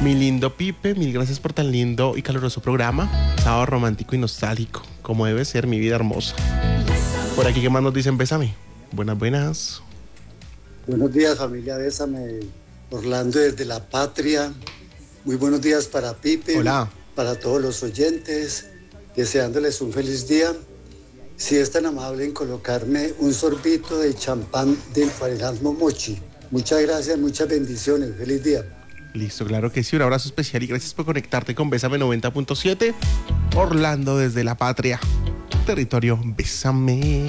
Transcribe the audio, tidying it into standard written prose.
Mi lindo Pipe, mil gracias por tan lindo y caluroso programa. Sábado romántico y nostálgico, como debe ser mi vida hermosa. Por aquí, ¿qué más nos dicen? Bésame. Buenas, buenas. Buenos días, familia Bésame. Orlando desde La Patria. Muy buenos días para Pipe. Hola. Para todos los oyentes. Deseándoles un feliz día. Si es tan amable en colocarme un sorbito de champán del Farenasmo Mochi. Muchas gracias, muchas bendiciones. Feliz día. Listo, claro que sí. Un abrazo especial y gracias por conectarte con Bésame 90.7. Orlando desde La Patria. Territorio Bésame.